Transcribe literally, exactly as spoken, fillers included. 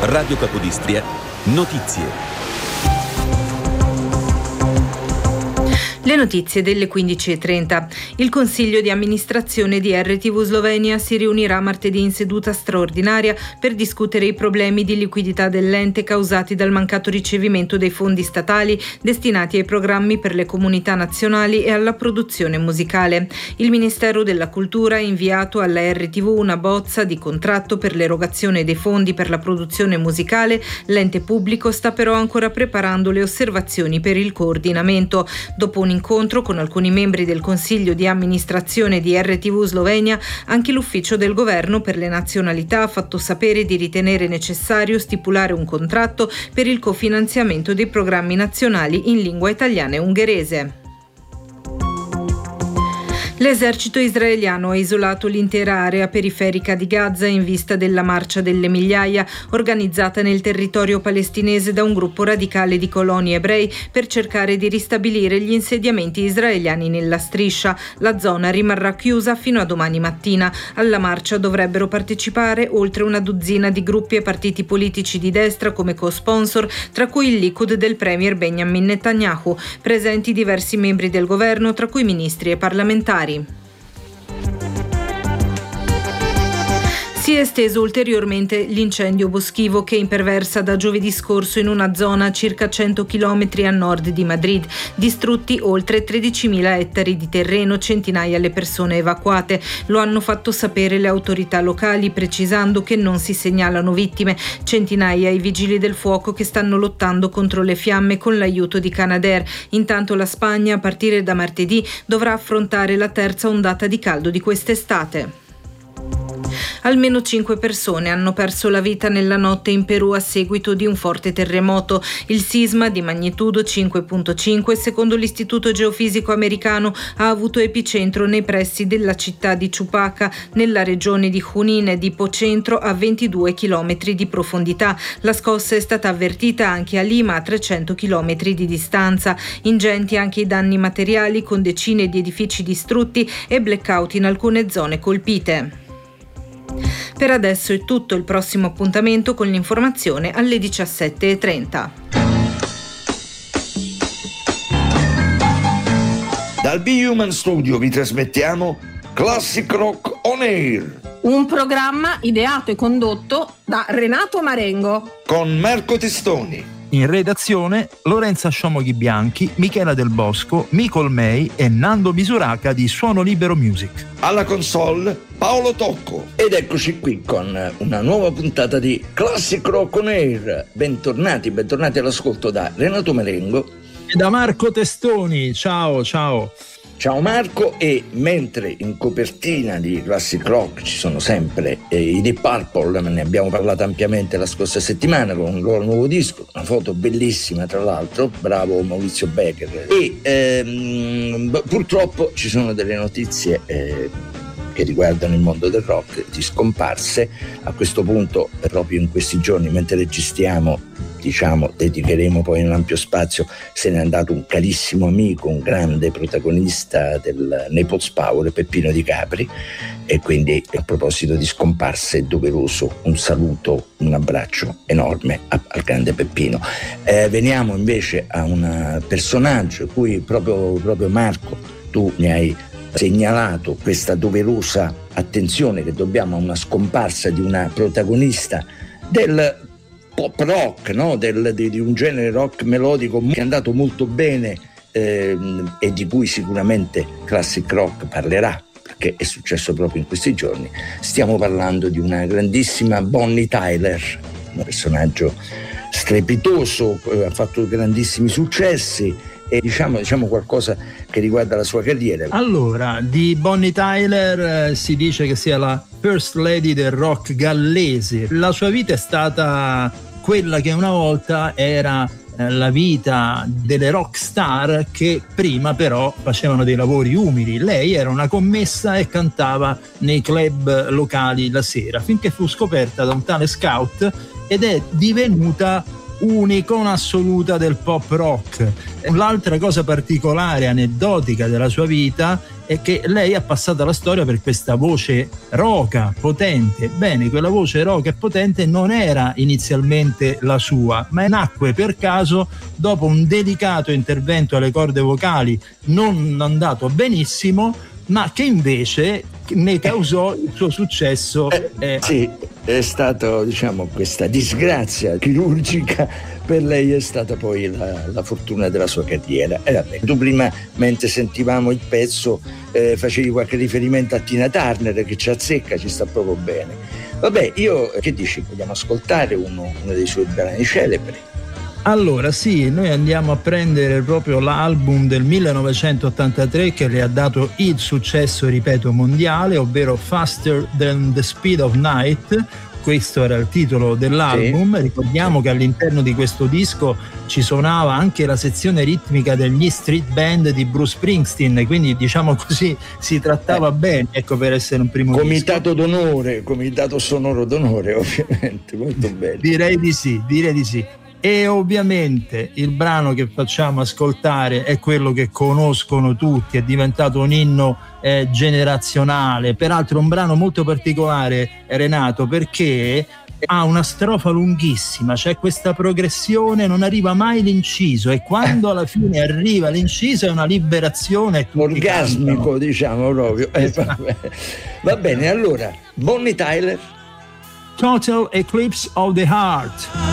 Radio Capodistria, notizie. Le notizie delle quindici e trenta. Il Consiglio di amministrazione di R T V Slovenia si riunirà martedì in seduta straordinaria per discutere i problemi di liquidità dell'ente causati dal mancato ricevimento dei fondi statali destinati ai programmi per le comunità nazionali e alla produzione musicale. Il Ministero della Cultura ha inviato alla R T V una bozza di contratto per l'erogazione dei fondi per la produzione musicale. L'ente pubblico sta però ancora preparando le osservazioni per il coordinamento. Dopo un incontro con alcuni membri del Consiglio di amministrazione di R T V Slovenia, anche l'Ufficio del Governo per le Nazionalità ha fatto sapere di ritenere necessario stipulare un contratto per il cofinanziamento dei programmi nazionali in lingua italiana e ungherese. L'esercito israeliano ha isolato l'intera area periferica di Gaza in vista della Marcia delle Migliaia, organizzata nel territorio palestinese da un gruppo radicale di coloni ebrei per cercare di ristabilire gli insediamenti israeliani nella striscia. La zona rimarrà chiusa fino a domani mattina. Alla marcia dovrebbero partecipare oltre una dozzina di gruppi e partiti politici di destra come co-sponsor, tra cui il Likud del premier Benjamin Netanyahu, presenti diversi membri del governo, tra cui ministri e parlamentari. Si è esteso ulteriormente l'incendio boschivo che imperversa da giovedì scorso in una zona a circa cento chilometri a nord di Madrid. Distrutti oltre tredicimila ettari di terreno, centinaia le persone evacuate. Lo hanno fatto sapere le autorità locali, precisando che non si segnalano vittime. Centinaia i vigili del fuoco che stanno lottando contro le fiamme con l'aiuto di Canadair. Intanto la Spagna, a partire da martedì, dovrà affrontare la terza ondata di caldo di quest'estate. Almeno cinque persone hanno perso la vita nella notte in Perù a seguito di un forte terremoto. Il sisma di magnitudo cinque virgola cinque, secondo l'Istituto Geofisico americano, ha avuto epicentro nei pressi della città di Chupaca, nella regione di Junín ed ipocentro a ventidue chilometri di profondità. La scossa è stata avvertita anche a Lima, a trecento chilometri di distanza. Ingenti anche i danni materiali, con decine di edifici distrutti e blackout in alcune zone colpite. Per adesso è tutto, il prossimo appuntamento con l'informazione alle diciassette e trenta. Dal B-Human Studio vi trasmettiamo Classic Rock On Air, un programma ideato e condotto da Renato Marengo con Marco Testoni. In redazione Lorenza Sciomoghi Bianchi, Michela Del Bosco, Micol May e Nando Misuraca di Suono Libero Music. Alla console Paolo Tocco. Ed eccoci qui con una nuova puntata di Classic Rock On Air. Bentornati, bentornati all'ascolto da Renato Marengo e da Marco Testoni. Ciao, ciao. Ciao Marco. E mentre in copertina di Classic Rock ci sono sempre eh, i Deep Purple, ne abbiamo parlato ampiamente la scorsa settimana con il loro nuovo disco, una foto bellissima tra l'altro, bravo Maurizio Becker. E ehm, purtroppo ci sono delle notizie eh, che riguardano il mondo del rock, di scomparse. A questo punto, proprio in questi giorni, mentre registriamo, diciamo, dedicheremo poi un ampio spazio, se n'è andato un carissimo amico, un grande protagonista del Naples Power, Peppino Di Capri, e quindi a proposito di scomparse è doveroso un saluto, un abbraccio enorme a, al grande Peppino. Eh, veniamo invece a un personaggio cui proprio, proprio Marco, tu mi hai segnalato questa doverosa attenzione che dobbiamo a una scomparsa di una protagonista del pop rock, no? del, di, di un genere rock melodico che è andato molto bene eh, e di cui sicuramente Classic Rock parlerà, perché è successo proprio in questi giorni. Stiamo parlando di una grandissima Bonnie Tyler, un personaggio strepitoso, eh, ha fatto grandissimi successi. E diciamo, diciamo qualcosa che riguarda la sua carriera. Allora, di Bonnie Tyler eh, si dice che sia la first lady del rock gallese. La sua vita è stata quella che una volta era eh, la vita delle rock star, che prima però facevano dei lavori umili. Lei era una commessa e cantava nei club locali la sera, finché fu scoperta da un tale scout ed è divenuta un'icona assoluta del pop rock. L'altra cosa particolare, aneddotica della sua vita è che lei ha passato alla storia per questa voce roca, potente. Bene, quella voce roca e potente non era inizialmente la sua, ma nacque per caso dopo un delicato intervento alle corde vocali non andato benissimo, ma che invece ne causò il suo successo. Eh, eh, sì, è stato, diciamo, questa disgrazia chirurgica per lei è stata poi la, la fortuna della sua carriera. E vabbè, tu prima, mentre sentivamo il pezzo, eh, facevi qualche riferimento a Tina Turner, che ci azzecca, ci sta proprio bene. Vabbè, io, che dici, vogliamo ascoltare uno, uno dei suoi brani celebri? Allora sì, noi andiamo a prendere proprio l'album del millenovecentottantatré che le ha dato il successo, ripeto, mondiale, ovvero Faster Than the Speed of Night. Questo era il titolo dell'album. Sì. Ricordiamo che all'interno di questo disco ci suonava anche la sezione ritmica degli street band di Bruce Springsteen, quindi diciamo così si trattava eh. bene, ecco, per essere un primo comitato disco. d'onore, comitato sonoro d'onore, ovviamente, molto bello. Direi di sì, direi di sì. E ovviamente il brano che facciamo ascoltare è quello che conoscono tutti, è diventato un inno eh, generazionale, peraltro un brano molto particolare, Renato, perché ha una strofa lunghissima, c'è questa progressione, non arriva mai l'inciso, e quando alla fine arriva l'inciso è una liberazione orgasmico, cantano. Diciamo proprio. Eh, esatto. va, va bene, allora Bonnie Tyler, Total Eclipse of the Heart.